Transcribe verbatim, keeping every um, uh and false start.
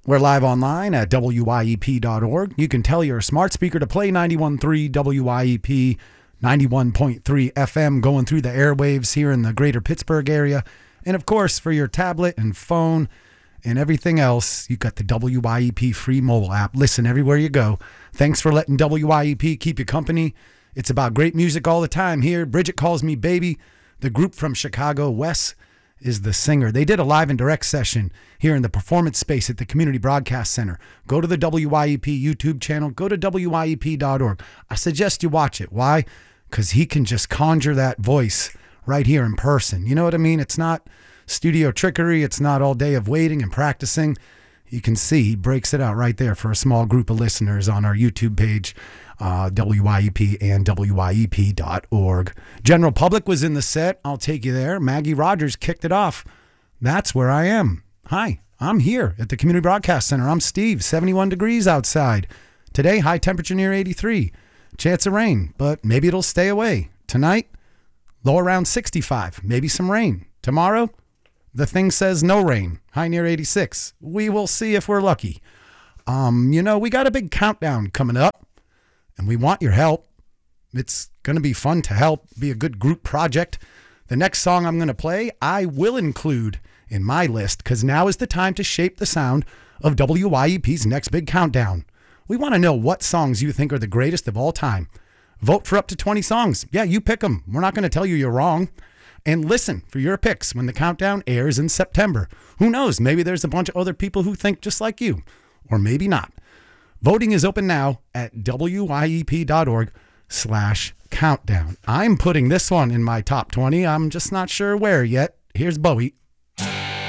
We're live online at W Y E P dot org. You can tell your smart speaker to play ninety-one point three W Y E P, ninety-one point three F M going through the airwaves here in the greater Pittsburgh area. And of course, for your tablet and phone and everything else, you got the W Y E P free mobile app. Listen everywhere you go. Thanks for letting W Y E P keep you company. It's about great music all the time here. Bridget Calls Me Baby. The group from Chicago, Wes, is the singer. They did a live and direct session here in the performance space at the Community Broadcast Center. Go to the W Y E P YouTube channel. Go to W Y E P dot org. I suggest you watch it. Why? Because he can just conjure that voice right here in person. You know what I mean? It's not studio trickery. It's not all day of waiting and practicing. You can see he breaks it out right there for a small group of listeners on our YouTube page, uh, W Y E P and W Y E P dot org. General Public was in the set. I'll take you there. Maggie Rogers kicked it off. That's where I am. Hi, I'm here at the Community Broadcast Center. I'm Steve, seventy-one degrees outside. Today, high temperature near eighty-three. Chance of rain, but maybe it'll stay away. Tonight, low around sixty-five. Maybe some rain. Tomorrow, the thing says no rain. High near eighty-six. We will see if we're lucky. Um, you know, we got a big countdown coming up, and we want your help. It's going to be fun to help, be a good group project. The next song I'm going to play, I will include in my list, because now is the time to shape the sound of W Y E P's next big countdown. We want to know what songs you think are the greatest of all time. Vote for up to twenty songs. Yeah, you pick them. We're not going to tell you you're wrong. And listen for your picks when the countdown airs in September. Who knows? Maybe there's a bunch of other people who think just like you, or maybe not. Voting is open now at W Y E P dot org slash countdown. I'm putting this one in my top twenty. I'm just not sure where yet. Here's Bowie.